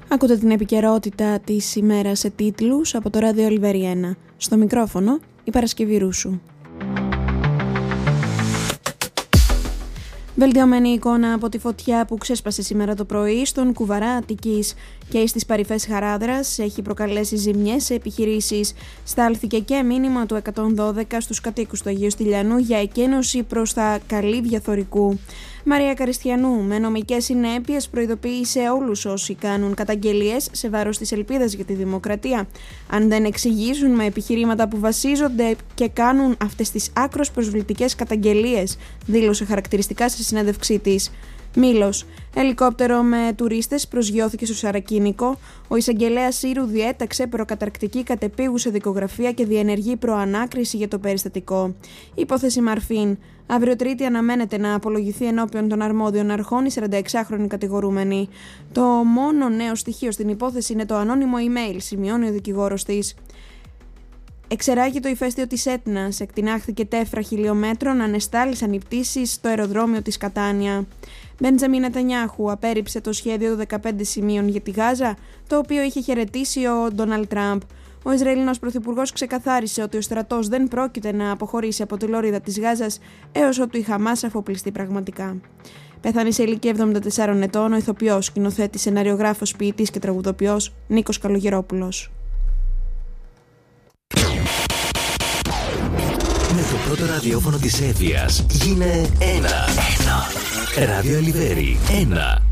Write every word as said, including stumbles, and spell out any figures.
Ακούτε την επικαιρότητα της ημέρας σε τίτλους από το Ράδιο Ολιβέρι ένα. Στο μικρόφωνο η Παρασκευή Ρούσου. Βελτιωμένη εικόνα από τη φωτιά που ξέσπασε σήμερα το πρωί στον Κουβαρά Αττικής και στις παρυφές Χαράδρας έχει προκαλέσει ζημιές σε επιχειρήσεις. Στάλθηκε και μήνυμα του εκατόν δώδεκα στους κατοίκους του Αγίου Στυλιανού για εκένωση προς τα καλύβια Θωρικού. Μαρία Καριστιανού, με νομικές συνέπειες, προειδοποίησε όλους όσοι κάνουν καταγγελίες σε βάρος της ελπίδας για τη δημοκρατία. Αν δεν εξηγήσουν με επιχειρήματα που βασίζονται και κάνουν αυτές τις άκρως προσβλητικές καταγγελίες, δήλωσε χαρακτηριστικά στη συνέντευξή της. Μήλος. Ελικόπτερο με τουρίστες προσγειώθηκε στο Σαρακίνικο. Ο εισαγγελέας Σύρου διέταξε προκαταρκτική κατεπίγουσα δικογραφία και διενεργεί προανάκριση για το περιστατικό. Υπόθεση Μαρφίν. Αύριο Τρίτη αναμένεται να απολογηθεί ενώπιον των αρμόδιων αρχών η σαρανταεξάχρονη κατηγορούμενη. Το μόνο νέο στοιχείο στην υπόθεση είναι το ανώνυμο email, σημειώνει ο δικηγόρος της. Εξεράγει το ηφαίστειο της Έτνας, εκτινάχθηκε τέφρα χιλιόμετρων, ανεστάλησαν οι πτήσεις στο αεροδρόμιο της Κατάνια. Μπεντζαμίν Νετανιάχου απέρριψε το σχέδιο των δεκαπέντε σημείων για τη Γάζα, το οποίο είχε χαιρετήσει ο Ντόναλντ Τραμπ. Ο Ισραηλινός πρωθυπουργός ξεκαθάρισε ότι ο στρατός δεν πρόκειται να αποχωρήσει από τη λωρίδα της Γάζας έως ότου η Χαμάς αφοπλιστεί πραγματικά. Πέθανε σε ηλικία εβδομήντα τεσσάρων ετών ο ηθοποιός, σκηνοθέτης, σεναριογράφος, ποιητής και τραγουδοποιός Νίκος Καλογερόπουλος. Με το πρώτο ραδιόφωνο της Εύβοιας γίνε ένα. Ένα. Ράδιο Ολιβέρι ένα.